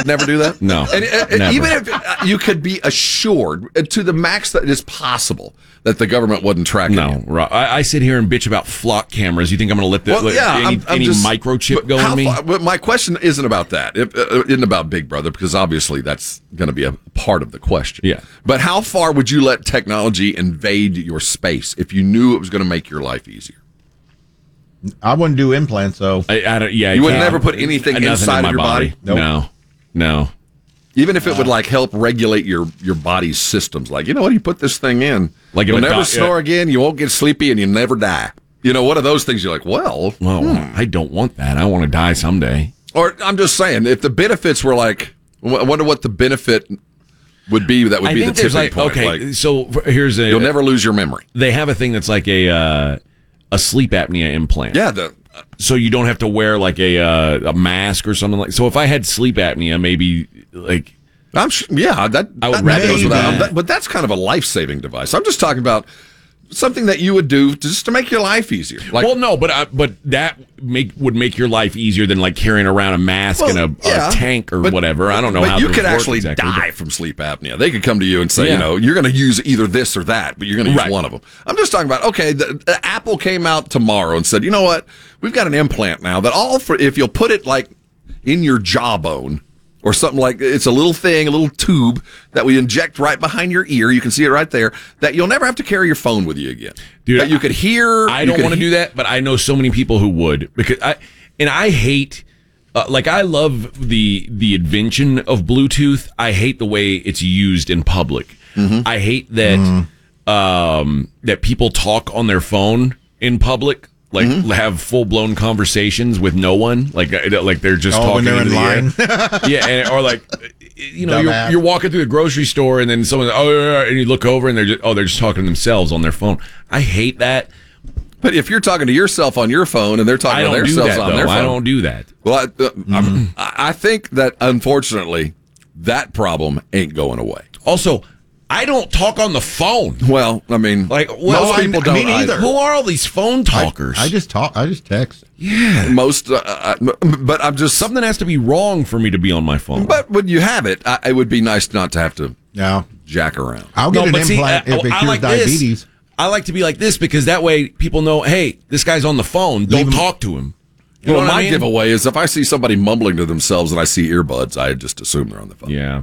would never do that? No. And never. even if you could be assured to the max that it is possible that the government wasn't tracking you. No, I sit here and bitch about flock cameras. You think I'm going to let any microchip go in me? But my question isn't about that. It isn't about Big Brother, because obviously that's going to be a part of the question. Yeah. But how far would you let technology invade your space if you knew it was going to make your life easier? I wouldn't do implants, though. You would never put anything inside of your body? Nope. No. Even if it would help regulate your body's systems, you put this thing in, you'll never snore again, you won't get sleepy, and you never die. One of those things you're like, I don't want that. I want to die someday. Or I'm just saying, if the benefits were I wonder what the benefit would be. That would be the tipping point. Okay, so here's you'll never lose your memory. They have a thing that's like a sleep apnea implant. Yeah. So you don't have to wear a mask or something So if I had sleep apnea, maybe I'm sure, that goes without. But that's kind of a life-saving device. I'm just talking about something that you would do just to make your life easier. But that would make your life easier than carrying around a mask and a tank or whatever. I don't know how. But you could actually die from sleep apnea. They could come to you and say, you're going to use either this or that, but you're going to use one of them. I'm just talking about, the Apple came out tomorrow and said, you know what? We've got an implant now that if you'll put it in your jawbone or something it's a little thing, a little tube that we inject right behind your ear. You can see it right there. That you'll never have to carry your phone with you again. Dude, that you could hear. I don't want to do that, but I know so many people who would, because I hate. I love the invention of Bluetooth. I hate the way it's used in public. Mm-hmm. I hate that that people talk on their phone in public. Have full blown conversations with no one, like they're just talking when they're in line. You're walking through the grocery store and then someone and you look over and they're just talking to themselves on their phone. I hate that. But if you're talking to yourself on your phone and they're talking to themselves on their phone, I don't do that. Well, I think that unfortunately that problem ain't going away. Also, I don't talk on the phone. Well, I mean, most people don't either. Who are all these phone talkers? I just talk. I just text. Yeah, most. But I'm just something has to be wrong for me to be on my phone. But when you have it, it would be nice not to have to jack around. I'll get an implant if it cures diabetes. I like to be like this because that way people know, hey, this guy's on the phone. Don't talk to him. My giveaway is if I see somebody mumbling to themselves and I see earbuds, I just assume they're on the phone. Yeah.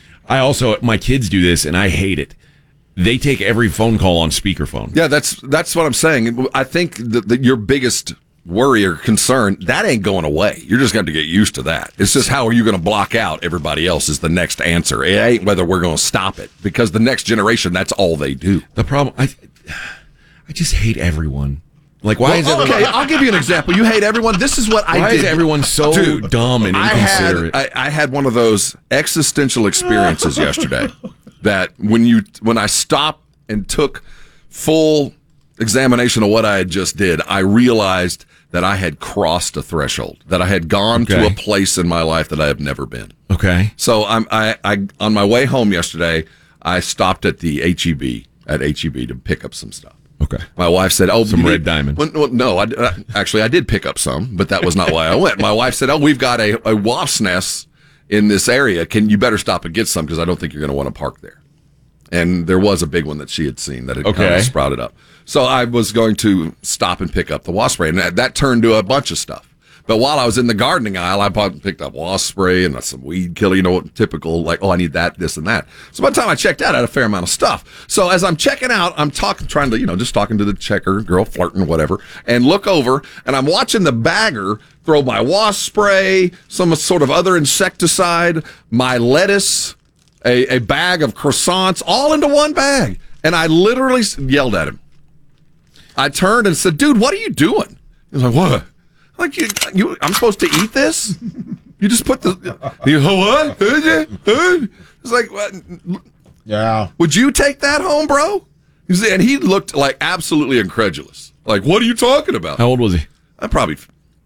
My kids do this, and I hate it. They take every phone call on speakerphone. Yeah, that's what I'm saying. I think that your biggest worry or concern, that ain't going away. You're just going to get used to that. It's just how are you going to block out everybody else is the next answer. It ain't whether we're going to stop it, because the next generation, that's all they do. The problem, I just hate everyone. Why is everyone... Okay, I'll give you an example. You hate everyone. This is what I did. Why is everyone so dumb and inconsiderate? I had one of those existential experiences yesterday that when I stopped and took full examination of what I had just did, I realized that I had crossed a threshold, that I had gone to a place in my life that I have never been. Okay. So I on my way home yesterday, I stopped at the HEB to pick up some stuff. Okay. My wife said, some Red Diamond. Well, no, I did pick up some, but that was not why I went. My wife said, we've got a wasp's nest in this area. You better stop and get some because I don't think you're going to want to park there. And there was a big one that she had seen that had kind of sprouted up. So I was going to stop and pick up the wasp spray, and that turned to a bunch of stuff. But while I was in the gardening aisle, I picked up wasp spray and some weed killer, typical, I need that, this, and that. So by the time I checked out, I had a fair amount of stuff. So as I'm checking out, I'm trying to, just talking to the checker, girl, flirting, whatever, and look over, and I'm watching the bagger throw my wasp spray, some sort of other insecticide, my lettuce, a bag of croissants, all into one bag. And I literally yelled at him. I turned and said, dude, what are you doing? He was like, what? I'm supposed to eat this? You just put what? It's like, what? Yeah. Would you take that home, bro? And he looked absolutely incredulous. What are you talking about? How old was he? I'm probably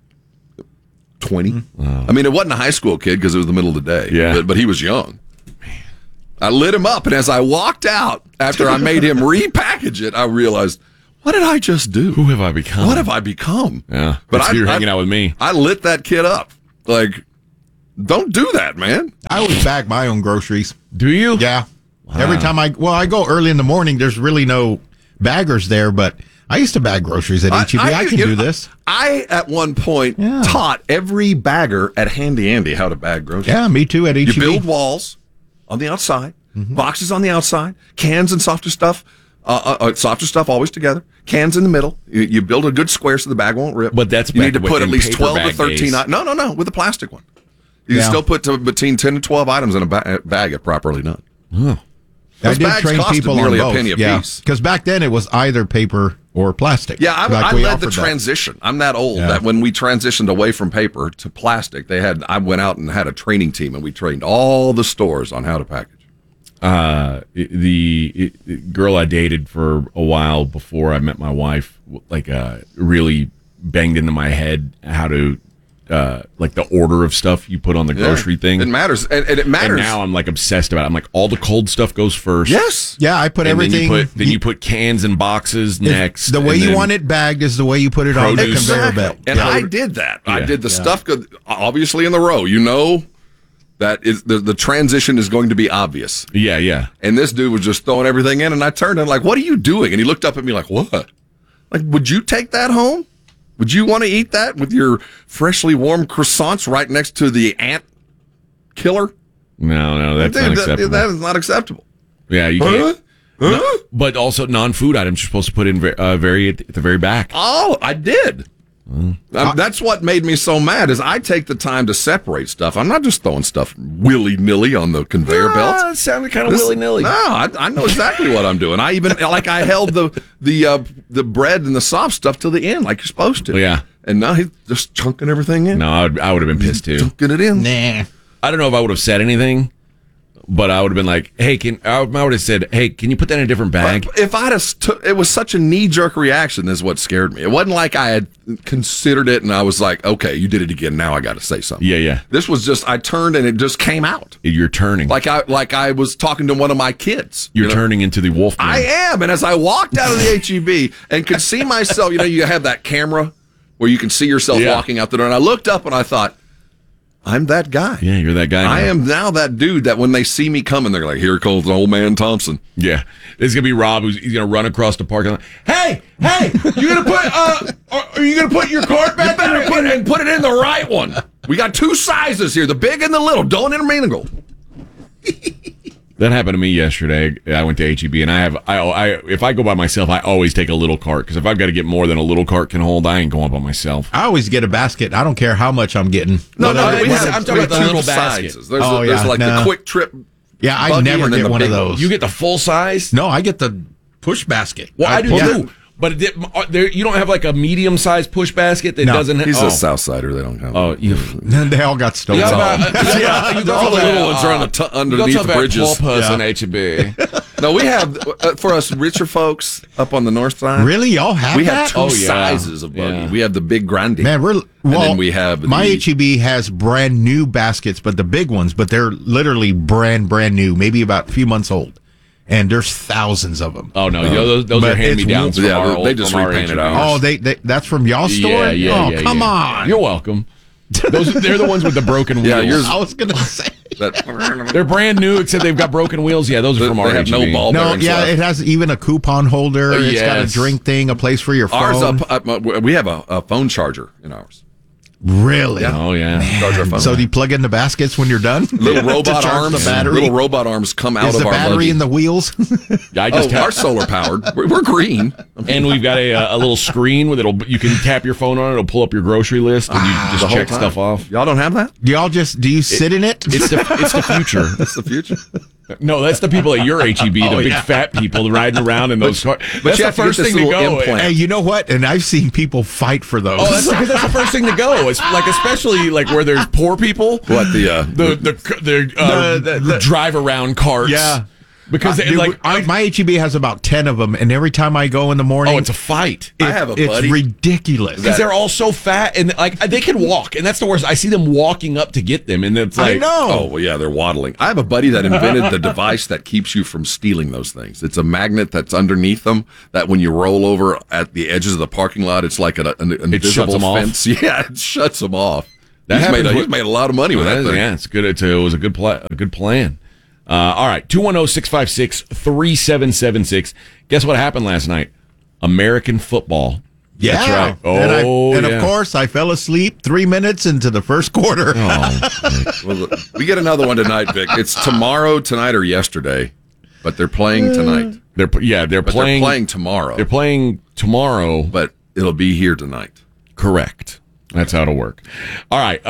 20. I mean, it wasn't a high school kid because it was the middle of the day. Yeah. But he was young. Man. I lit him up, and as I walked out, after I made him repackage it, I realized, what did I just do? Who have I become? What have I become? Yeah. But you're hanging out with me. I lit that kid up. Don't do that, man. I always bag my own groceries. Do you? Yeah. Every time I go early in the morning, there's really no baggers there, but I used to bag groceries at HEB. I can do this. I, at one point, taught every bagger at Handy Andy how to bag groceries. Yeah, me too at HEB. You build walls on the outside, boxes on the outside, cans and softer stuff always together, cans in the middle. You build a good square so the bag won't rip. But that's you need to back put at in least paper 12 to bag 13. days. No, with a plastic one. You can still put between 10 to 12 items in a bag if properly done. I Those did bags train costed people nearly on a both. penny a piece. Because back then it was either paper or plastic. Yeah, I we led the offered that. transition. I'm that old that when we transitioned away from paper to plastic, I went out and had a training team, and we trained all the stores on how to package. The girl I dated for a while before I met my wife, really banged into my head how to, the order of stuff you put on the grocery thing. It matters, and it matters. And now I'm obsessed about it. I'm like, all the cold stuff goes first. Yes. Yeah, I put And everything. Then you put cans and boxes next. The way and you then want it bagged is the way you put it on the Produce. conveyor belt. And I did that. I Yeah. did the stuff obviously in the row. You know that is the transition is going to be obvious. Yeah. And this dude was just throwing everything in, and I turned and like, "What are you doing?" And he looked up at me like, "What? Like, would you take that home? Would you want to eat that with your freshly warm croissants right next to the ant killer?" No, that's Dude, not acceptable. that is not acceptable. Yeah, you can't. Huh? But also non-food items you're supposed to put in at the very back. Oh, I did. That's what made me so mad is I take the time to separate stuff. I'm not just throwing stuff willy-nilly on the conveyor belt. It sounded kind of willy-nilly. No, I know exactly what I'm doing. I even I held the bread and the soft stuff till the end like you're supposed to. Yeah. And now he's just chunking everything in. No, I would have been pissed too. Chunking it in. Nah. I don't know if I would have said anything, but I would have been like, "Hey, I would have said, hey, can you put that in a different bag?" But if I'd have it was such a knee-jerk reaction is what scared me. It wasn't like I had considered it and I was like, okay, you did it again. Now I got to say something. Yeah. This was just, I turned and it just came out. You're turning. Like I was talking to one of my kids. You're turning into the wolf man. I am. And as I walked out of the HEB and could see myself, you have that camera where you can see yourself walking out the door. And I looked up and I thought, I'm that guy. Yeah, you're that guy now. I am now that dude that when they see me coming, they're like, here comes old man Thompson. Yeah. This is going to be Rob he's going to run across the parking lot. Hey, you going to put, are you going to put your cart back there? Put it in the right one. We got two sizes here, the big and the little. Don't intermingle. That happened to me yesterday. I went to HEB, and if I go by myself, I always take a little cart, because if I've got to get more than a little cart can hold, I ain't going by myself. I always get a basket. I don't care how much I'm getting. No, I'm I'm talking about the two little basket. sizes. There's the quick trip. Yeah, I buggy never and then get the one of big one. those. You get the full size? No, I get the push basket. Well, I do pull too. But you don't have like a medium-sized push basket that doesn't have... He's a South Sider. They don't have They all got stoves. You on. got all the little ones are underneath the bridges. in HEB. No, we have, for us richer folks up on the north side. Really? Y'all have We that? have two sizes of buggy. Yeah. We have the big grande. Man, and then we have my HEB has brand new baskets, but the big ones, but they're literally brand new, maybe about a few months old. And there's thousands of them. Oh, no. Those But are hand-me-downs it's- from our old, they just from our repainted HEB. ours. Oh, they that's from y'all store? Yeah. Come on. You're welcome. They're the ones with the broken wheels. Yeah, yours- I was going to say. They're brand new, except they've got broken wheels. Yeah, those are from our They have HEB. no ball No, bearings yeah, left. it has even a coupon holder. It's got a yes. drink thing, a place for your phone. Ours we have a phone charger in ours. Really? Oh, yeah. Charge our phone. So do you plug in the baskets when you're done? Little To robot charge arms. The battery? Little robot arms come out Is of the our battery buggy. in the wheels? I just our solar powered. We're green. and we've got a little screen with you can tap your phone on it. It'll pull up your grocery list, and you just The whole check time. stuff off. Y'all don't have that? Do you sit in it? It's the future. That's the future. No, that's the people at your HEB, the big fat people riding around in those cars. That's you the have to get first this thing to little go. implant. Hey, you know what? And I've seen people fight for those. Oh, that's because that's the first thing to go. It's like especially like where there's poor people. What the the drive around carts. Yeah. Because Dude, my HEB has about 10 of them, and every time I go in the morning, it's a fight. I have a it's buddy. ridiculous. Because they're all so fat and like they can walk, and that's the worst. I see them walking up to get them, and it's like, I know. Oh, well, yeah, they're waddling. I have a buddy that invented the device that keeps you from stealing those things. It's a magnet that's underneath them that when you roll over at the edges of the parking lot, it's like an invisible shuts them off? fence. Yeah, it shuts them off. He's made a lot of money with that thing. Yeah, it's good. It was a good plan. All right, 210-656-3776. Guess what happened last night? American football. Yeah. That's right. And of course, I fell asleep 3 minutes into the first quarter. Well, we get another one tonight, Vic. It's tomorrow, tonight, or yesterday, but they're playing tonight. They're playing tomorrow. They're playing tomorrow, but it'll be here tonight. Correct. That's how it'll work. All right,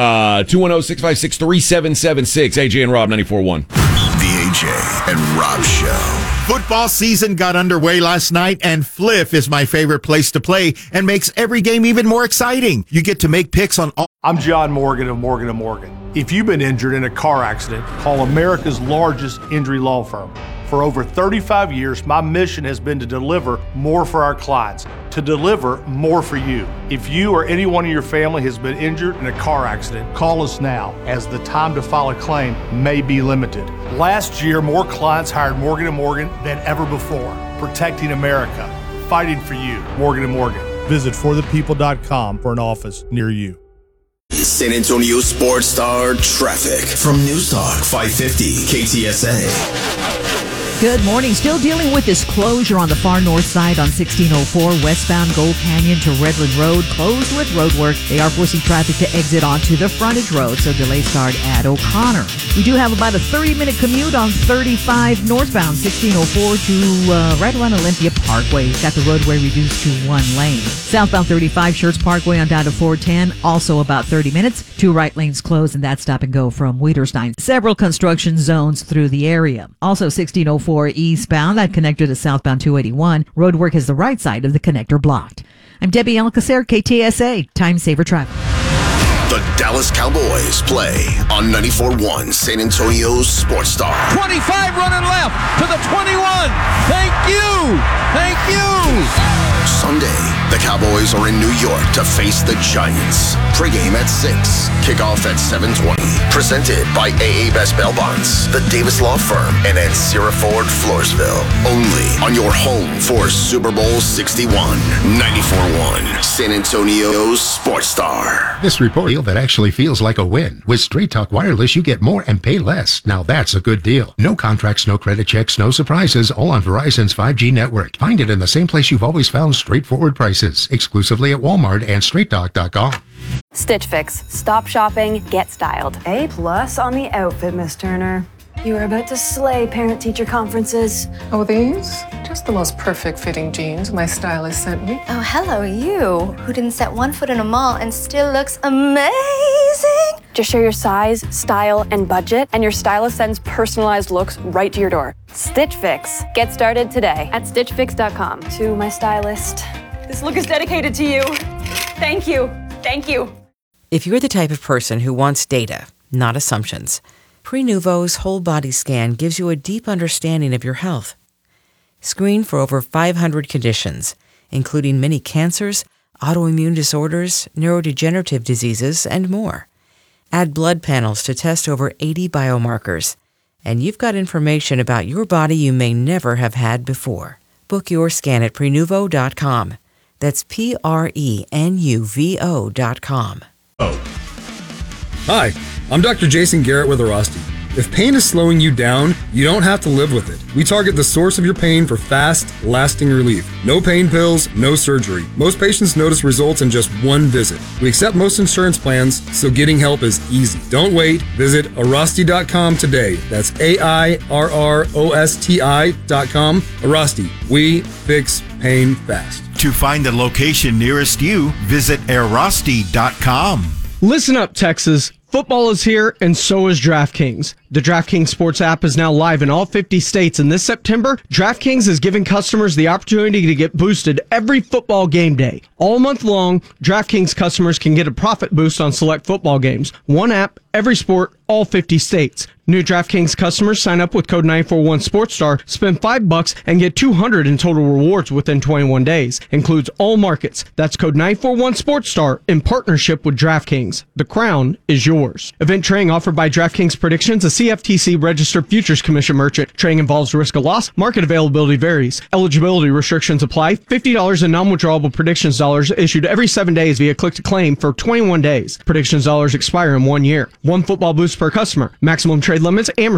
210-656-3776. AJ and Rob, 94.1. The AJ and Rob Show. Football season got underway last night, and Fliff is my favorite place to play and makes every game even more exciting. You get to make picks on all. I'm John Morgan of Morgan & Morgan. If you've been injured in a car accident, call America's largest injury law firm. For over 35 years, my mission has been to deliver more for our clients, to deliver more for you. If you or anyone in your family has been injured in a car accident, call us now, as the time to file a claim may be limited. Last year, more clients hired Morgan & Morgan than ever before, protecting America, fighting for you. Morgan & Morgan. Visit forthepeople.com for an office near you. San Antonio Sports Star traffic from News Talk 550 KTSA. Good morning. Still dealing with this closure on the far north side on 1604 westbound Gold Canyon to Redland Road, closed with road work. They are forcing traffic to exit onto the frontage road, so delays start at O'Connor. We do have about a 30-minute commute on 35 northbound 1604 to right around Olympia Parkway. Got the roadway reduced to one lane. Southbound 35 Schertz Parkway on down to 410, also about 30 minutes. Two right lanes closed, and that's stop and go from Wieterstein. Several construction zones through the area. Also 1604 eastbound, that connector to southbound 281. Roadwork is the right side of the connector blocked. I'm Debbie Alcacer, KTSA, Time Saver Traffic. The Dallas Cowboys play on 94.1 San Antonio's Sports Star. 25 running left to the 21. Thank you. Sunday, the Cowboys are in New York to face the Giants. Pre-game at 6, kickoff at 7:20. Presented by AA Best Bail Bonds, the Davis Law Firm, and Ancira Ford, Floresville. Only on your home for Super Bowl 61. 94.1 San Antonio's Sports Star. This report deal that actually feels like a win. With Straight Talk Wireless, you get more and pay less. Now that's a good deal. No contracts, no credit checks, no surprises, all on Verizon's 5G network. Find it in the same place you've always found straightforward prices, exclusively at Walmart and StraightTalk.com. Stitch Fix. Stop shopping, get styled. A+ on the outfit, Miss Turner. You are about to slay parent-teacher conferences. Oh, these? Just the most perfect fitting jeans my stylist sent me. Oh, hello, you, who didn't set one foot in a mall and still looks amazing. Just share your size, style, and budget, and your stylist sends personalized looks right to your door. Stitch Fix. Get started today at StitchFix.com. To my stylist, this look is dedicated to you. Thank you. Thank you. If you're the type of person who wants data, not assumptions, Prenuvo's whole body scan gives you a deep understanding of your health. Screen for over 500 conditions, including many cancers, autoimmune disorders, neurodegenerative diseases, and more. Add blood panels to test over 80 biomarkers, and you've got information about your body you may never have had before. Book your scan at Prenuvo.com. That's Prenuvo.com. Hi, I'm Dr. Jason Garrett with Arasti. If pain is slowing you down, you don't have to live with it. We target the source of your pain for fast, lasting relief. No pain pills, no surgery. Most patients notice results in just one visit. We accept most insurance plans, so getting help is easy. Don't wait. Visit Arasti.com today. That's AIRROSTI.com. Arasti. We fix pain fast. To find the location nearest you, visit Arasti.com. Listen up, Texas. Football is here, and so is DraftKings. The DraftKings Sports app is now live in all 50 states, and this September, DraftKings is giving customers the opportunity to get boosted every football game day. All month long, DraftKings customers can get a profit boost on select football games. One app, every sport, all 50 states. New DraftKings customers sign up with code 941SportsStar, spend $5 and get $200 in total rewards within 21 days. Includes all markets. That's code 941SportsStar in partnership with DraftKings. The crown is yours. Event trading offered by DraftKings Predictions, a CFTC registered futures commission merchant. Trading involves risk of loss. Market availability varies. Eligibility restrictions apply. $50 in non-withdrawable predictions dollars issued every 7 days via click to claim for 21 days. Predictions dollars expire in 1 year. One football boost per customer. Maximum trade limits and